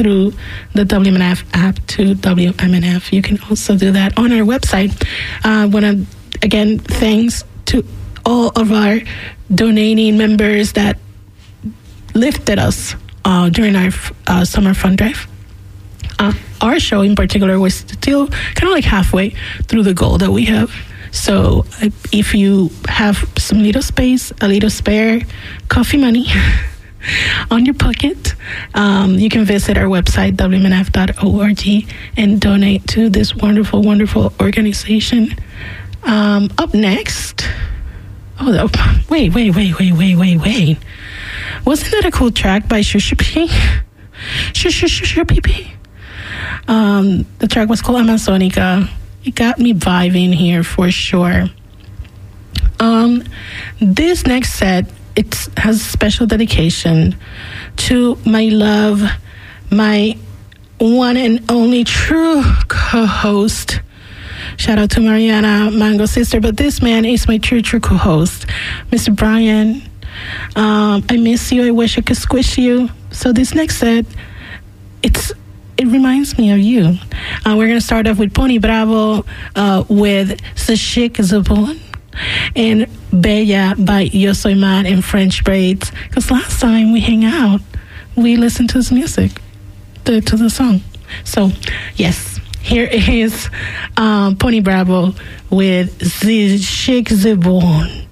through the WMNF app to WMNF. You can also do that on our website. I want to, again, thanks to all of our donating members that lifted us during our summer fund drive. Our show in particular was still kind of like halfway through the goal that we have. So if you have some little space, a little spare coffee money on your pocket, you can visit our website, wmnf.org, and donate to this wonderful, wonderful organization. Up next, wait. Wasn't that a cool track by Shushupi? The track was called Amazonica. It got me vibing here for sure. This next set, it has a special dedication to my love, my one and only true co-host. Shout out to Mariana, Mango Sister, but this man is my true co-host, Mr. Brian. I miss you. I wish I could squish you. So this next set, it reminds me of you. We're going to start off with Pony Bravo with Sashik Zabon and Bella by Yo Soy Man and French Braids. Because last time we hang out, we listened to his music, to the song. So, yes, here is Pony Bravo with Sashik Zabon.